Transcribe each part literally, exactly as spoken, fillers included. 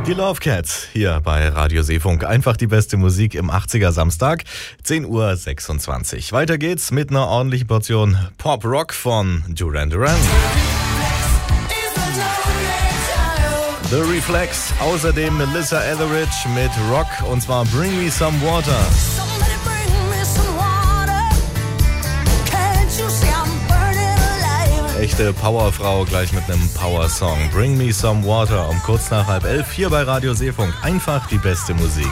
Die Love Cats hier bei Radio Seefunk. Einfach die beste Musik im achtziger Samstag, zehn Uhr sechsundzwanzig. Weiter geht's mit einer ordentlichen Portion Pop-Rock von Duran Duran. The Reflex, außerdem Melissa Etheridge mit Rock und zwar Bring Me Some Water. Echte Powerfrau gleich mit einem Power-Song. Bring Me Some Water um kurz nach halb elf hier bei Radio Seefunk. Einfach die beste Musik.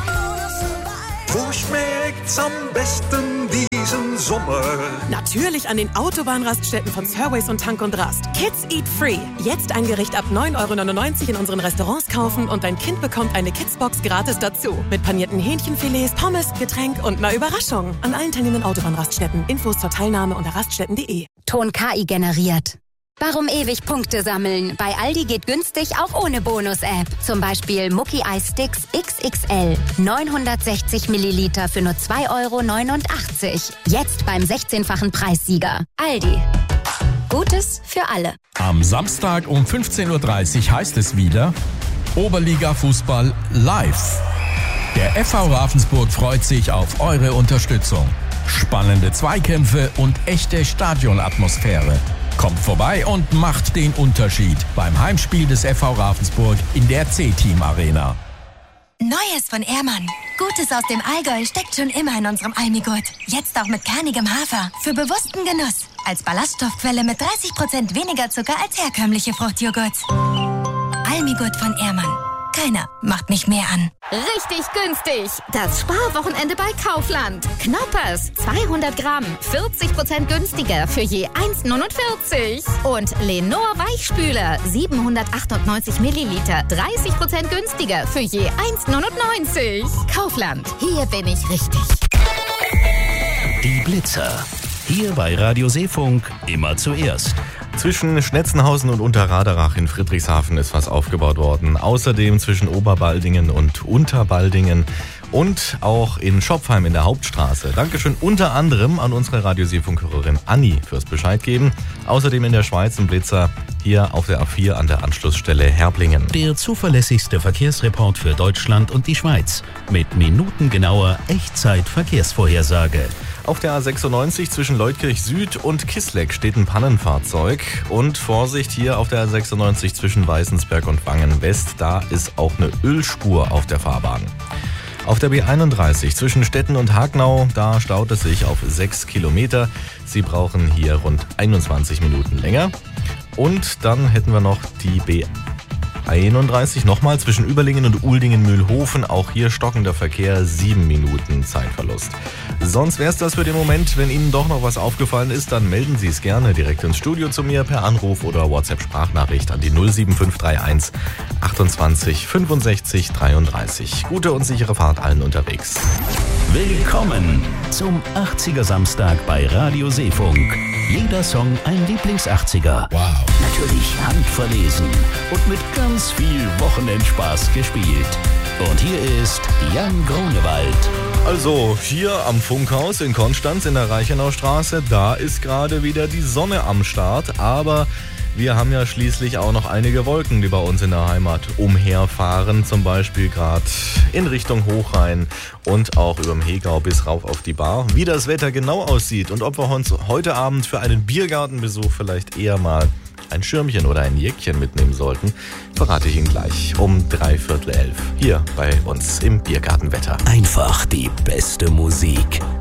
Wo schmeckt's am besten diesen Sommer? Natürlich an den Autobahnraststätten von Surways und Tank und Rast. Kids Eat Free. Jetzt ein Gericht ab neun Euro neunundneunzig in unseren Restaurants kaufen und dein Kind bekommt eine Kidsbox gratis dazu. Mit panierten Hähnchenfilets, Pommes, Getränk und einer Überraschung. An allen teilnehmenden Autobahnraststätten. Infos zur Teilnahme unter raststätten punkt de. Ton K I generiert. Warum ewig Punkte sammeln? Bei Aldi geht günstig auch ohne Bonus-App. Zum Beispiel Mucki Eis Sticks X X L. neunhundertsechzig Milliliter für nur zwei Euro neunundachtzig. Jetzt beim sechzehnfachen Preissieger. Aldi. Gutes für alle. Am Samstag um fünfzehn Uhr dreißig heißt es wieder Oberliga-Fußball live. Der F V Ravensburg freut sich auf eure Unterstützung. Spannende Zweikämpfe und echte Stadionatmosphäre. Kommt vorbei und macht den Unterschied beim Heimspiel des F V Ravensburg in der C-Team Arena. Neues von Ehrmann. Gutes aus dem Allgäu steckt schon immer in unserem Almigurt. Jetzt auch mit kernigem Hafer. Für bewussten Genuss. Als Ballaststoffquelle mit dreißig Prozent weniger Zucker als herkömmliche Fruchtjoghurts. Almigurt von Ehrmann. Keiner macht mich mehr an. Richtig günstig. Das Sparwochenende bei Kaufland. Knoppers, zweihundert Gramm, vierzig Prozent günstiger für je eins neunundvierzig. Und Lenor Weichspüler, siebenhundertachtundneunzig Milliliter, dreißig Prozent günstiger für je eins neunundneunzig. Kaufland, hier bin ich richtig. Die Blitzer. Hier bei Radio Seefunk immer zuerst. Zwischen Schnetzenhausen und Unterraderach in Friedrichshafen ist was aufgebaut worden. Außerdem zwischen Oberbaldingen und Unterbaldingen und auch in Schopfheim in der Hauptstraße. Dankeschön unter anderem an unsere Radio Seefunk-Hörerin Anni fürs Bescheid geben. Außerdem in der Schweiz ein Blitzer hier auf der A vier an der Anschlussstelle Herblingen. Der zuverlässigste Verkehrsreport für Deutschland und die Schweiz mit minutengenauer Echtzeit-Verkehrsvorhersage. Auf der A sechsundneunzig zwischen Leutkirch Süd und Kisleck steht ein Pannenfahrzeug. Und Vorsicht hier auf der A sechsundneunzig zwischen Weißensberg und Wangen West, da ist auch eine Ölspur auf der Fahrbahn. Auf der B einunddreißig zwischen Stetten und Hagnau, da staut es sich auf sechs Kilometer. Sie brauchen hier rund einundzwanzig Minuten länger. Und dann hätten wir noch die B einunddreißig nochmal zwischen Überlingen und Uldingen-Mühlhofen. Auch hier stockender Verkehr, sieben Minuten Zeitverlust. Sonst wäre es das für den Moment. Wenn Ihnen doch noch was aufgefallen ist, dann melden Sie es gerne direkt ins Studio zu mir per Anruf oder WhatsApp-Sprachnachricht an die null sieben fünf drei eins achtundzwanzig fünfundsechzig dreiunddreißig. Gute und sichere Fahrt allen unterwegs. Willkommen zum achtziger Samstag bei Radio Seefunk. Jeder Song ein Lieblings-achtziger. Wow. Natürlich handverlesen und mit ganz viel Wochenendspaß gespielt. Und hier ist Jan Grunewald. Also hier am Funkhaus in Konstanz in der Reichenaustraße, da ist gerade wieder die Sonne am Start, aber wir haben ja schließlich auch noch einige Wolken, die bei uns in der Heimat umherfahren, zum Beispiel gerade in Richtung Hochrhein und auch über dem Hegau bis rauf auf die Bar. Wie das Wetter genau aussieht und ob wir uns heute Abend für einen Biergartenbesuch vielleicht eher mal ein Schirmchen oder ein Jäckchen mitnehmen sollten, verrate ich Ihnen gleich um dreiviertel elf hier bei uns im Biergartenwetter. Einfach die beste Musik.